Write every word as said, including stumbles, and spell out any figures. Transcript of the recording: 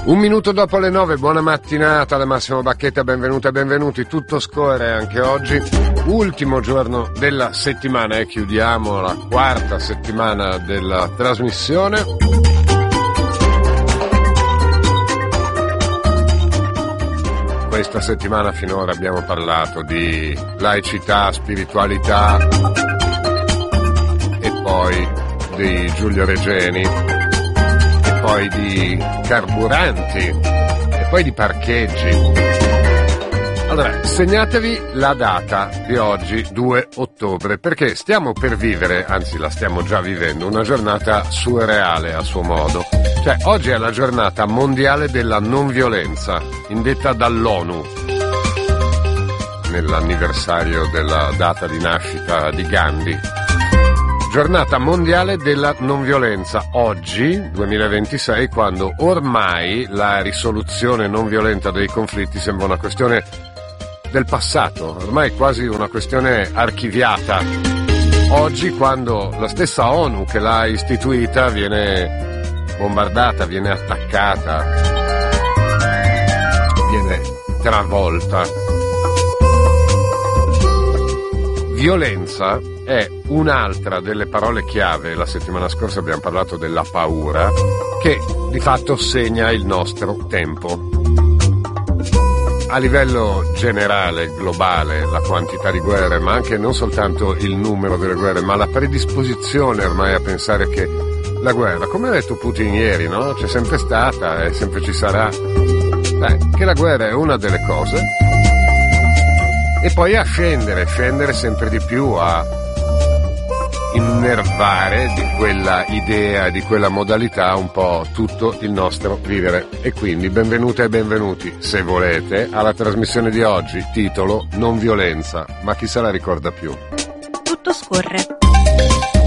Un minuto dopo le nove, buona mattinata da Massimo Bacchetta, benvenuti e benvenuti. Tutto scorre anche oggi, ultimo giorno della settimana e chiudiamo la quarta settimana della trasmissione. Questa settimana finora abbiamo parlato di laicità, spiritualità e poi di Giulio Regeni. Poi di carburanti e poi di parcheggi. Allora, segnatevi la data di oggi, due ottobre, perché stiamo per vivere, anzi la stiamo già vivendo, una giornata surreale a suo modo. Cioè, oggi è la giornata mondiale della non violenza, indetta dall'ONU, nell'anniversario della data di nascita di Gandhi. Giornata mondiale della non violenza, oggi, duemilaventisei, quando ormai la risoluzione non violenta dei conflitti sembra una questione del passato, ormai quasi una questione archiviata. Oggi, quando la stessa ONU che l'ha istituita viene bombardata, viene attaccata, viene travolta. Violenza è un'altra delle parole chiave. La settimana scorsa abbiamo parlato della paura, che di fatto segna il nostro tempo. A livello generale, globale, la quantità di guerre, ma anche non soltanto il numero delle guerre, ma la predisposizione ormai a pensare che la guerra, come ha detto Putin ieri, no? C'è sempre stata e sempre ci sarà. Beh, che la guerra è una delle cose. E poi a scendere, scendere sempre di più, a innervare di quella idea, di quella modalità un po' tutto il nostro vivere. E quindi benvenute e benvenuti, se volete, alla trasmissione di oggi, titolo Non violenza, ma chi se la ricorda più? Tutto scorre.